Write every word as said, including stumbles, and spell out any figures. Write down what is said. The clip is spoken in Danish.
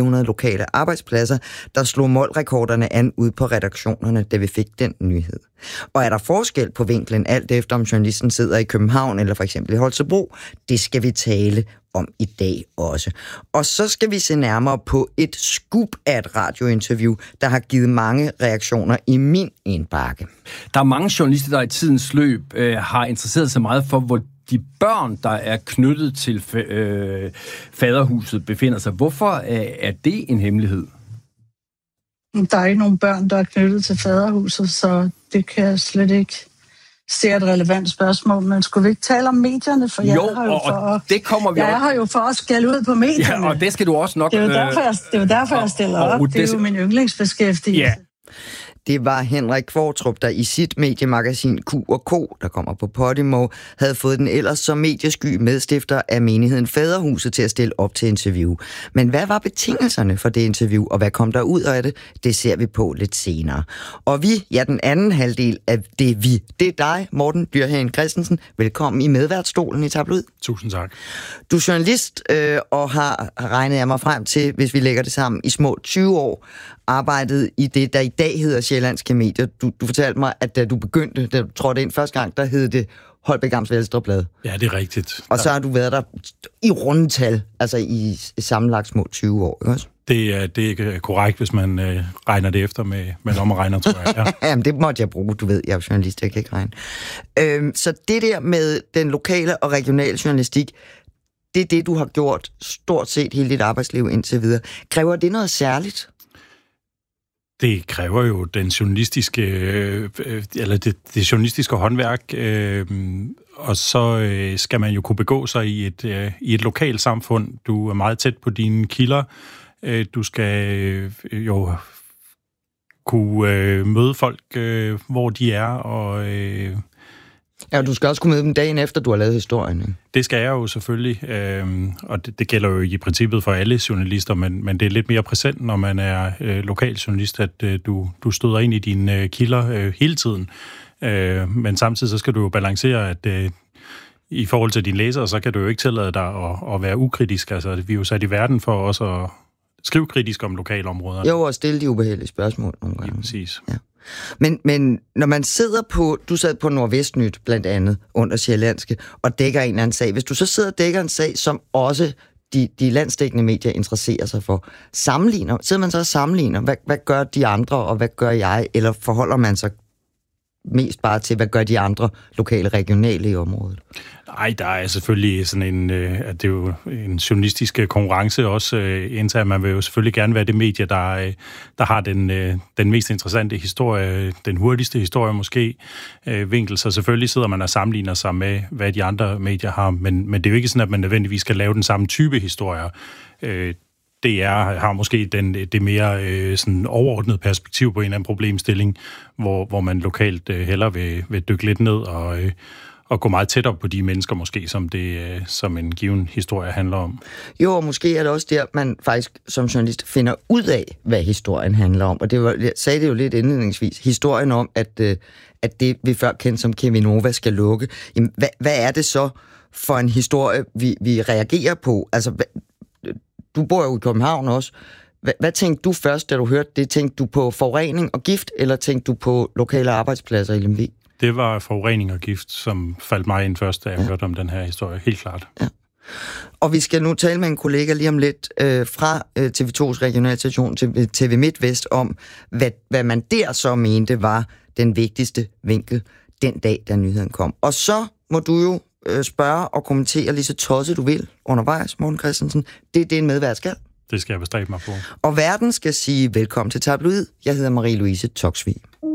hundrede lokale arbejdspladser, der slog målrekorderne an ud på redaktionerne, da vi fik den nyhed. Og er der forskel på vinklen, alt efter om journalisten sidder i København eller for eksempel i Holstebro? Det skal vi tale om i dag også. Og så skal vi se nærmere på et scoop af et radiointerview, der har givet mange reaktioner i min indbakke. Der er mange journalister, der i tidens løb øh, har interesseret sig meget for, hvor de børn, der er knyttet til øh, faderhuset, befinder sig. Hvorfor øh, er det en hemmelighed? Der er ikke nogen børn, der er knyttet til faderhuset, så det kan jeg slet ikke se et relevant spørgsmål. Men skulle vi ikke tale om medierne? For jo, jeg har jo og, for, og det kommer vi jeg også. har jo for at skælde ud på medierne. Ja, og det skal du også nok... Det er jo derfor, jeg, det er jo derfor, jeg stiller og, op. Og det er det, jo min yndlingsbeskæftigelse. Ja. Det var Henrik Kvartrup, der i sit mediemagasin Q og K, der kommer på Podimo, havde fået den ellers som mediesky medstifter af menigheden Faderhuset til at stille op til interview. Men hvad var betingelserne for det interview, og hvad kom der ud af det? Det ser vi på lidt senere. Og vi, ja, den anden halvdel af det vi, det er dig, Morten Dyrhagen Christensen. Velkommen i medværtsstolen i Tabloid. Tusind tak. Du er journalist øh, og har regnet jeg mig frem til, hvis vi lægger det sammen, i små tyve år, arbejdet i det, der i dag hedder Sjællandske Medier. Du, du fortalte mig, at da du begyndte, da du trådte ind første gang, der hed det Holbæk Amts Blad. Ja, det er rigtigt. Og så har du været der i rundetal, altså i sammenlagt små tyve år, ikke også? Det er, det er korrekt, hvis man øh, regner det efter med, med lommeregner, tror jeg. Ja. Jamen, det måtte jeg bruge, du ved, jeg er journalist, jeg kan ikke regne. Øhm, så det der med den lokale og regionale journalistik, det er det, du har gjort stort set hele dit arbejdsliv indtil videre. Kræver det noget særligt? Det kræver jo den journalistiske, øh, eller det, det journalistiske håndværk, øh, og så øh, skal man jo kunne begå sig i et, øh, i et lokalt samfund. Du er meget tæt på dine kilder. Øh, du skal øh, jo kunne øh, møde folk, øh, hvor de er, og... Øh, Ja, du skal også kunne møde dem dagen efter, du har lavet historien, ikke? Det skal jeg jo selvfølgelig, øh, og det, det gælder jo i princippet for alle journalister, men, men det er lidt mere præsent, når man er øh, lokal journalist, at øh, du, du støder ind i dine øh, kilder øh, hele tiden. Øh, men samtidig så skal du jo balancere, at øh, i forhold til dine læsere, så kan du jo ikke tillade dig at, at være ukritisk. Altså, vi er jo sat i verden for også at skrive kritisk om lokalområder. Jo, og stille de ubehagelige spørgsmål nogle gange. Ja, præcis. Ja. Men, men når man sidder på, du sad på Nordvestnyt blandt andet under Sjællandske, og dækker en eller anden sag. Hvis du så sidder og dækker en sag, som også de, de landsdækkende medier interesserer sig for, sammenligner, sidder man så og sammenligner, hvad, hvad gør de andre, og hvad gør jeg? Eller forholder man sig mest bare til, hvad gør de andre lokale, regionale i området? Nej, der er selvfølgelig sådan en, øh, at det er jo en journalistisk konkurrence også, øh, indtil man vil jo selvfølgelig gerne være det medie, der, øh, der har den, øh, den mest interessante historie, den hurtigste historie måske, øh, vinkel. Så selvfølgelig sidder man og sammenligner sig med, hvad de andre medier har, men, men det er jo ikke sådan, at man nødvendigvis skal lave den samme type historier. Øh, D R har måske den, det mere øh, sådan overordnede perspektiv på en eller anden problemstilling, hvor, hvor man lokalt øh, hellere vil, vil dykke lidt ned og, øh, og gå meget tættere på de mennesker måske, som, det, øh, som en given historie handler om. Jo, og måske er det også der, man faktisk som journalist finder ud af, hvad historien handler om. Og det var, jeg sagde det jo lidt indledningsvis. Historien om, at, øh, at det vi før kendte som Cheminova skal lukke. Jamen, hvad, hvad er det så for en historie, vi, vi reagerer på? Altså, hvad, du bor jo i København også. Hvad, hvad tænkte du først, da du hørte det? Tænkte du på forurening og gift, eller tænkte du på lokale arbejdspladser i Lemvig? Det var forurening og gift, som faldt mig ind først, da jeg ja. hørte om den her historie. Helt klart. Ja. Og vi skal nu tale med en kollega lige om lidt øh, fra øh, T V to's regionalstation til T V MidtVest om, hvad, hvad man der så mente var den vigtigste vinkel den dag, da nyheden kom. Og så må du jo spørge og kommentere lige så tosset du vil undervejs, Morten Christensen. Det er det, en medvært skal. Det skal jeg bestræbe mig på. Og verden skal sige velkommen til Tabloid. Jeg hedder Marie-Louise Toksvig.